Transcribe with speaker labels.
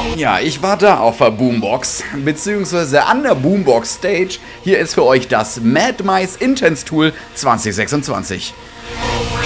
Speaker 1: Ja, ich war da auf der Boombox, beziehungsweise an der Boombox Stage. Hier ist für euch das Mad Mice Intense Tool 2026.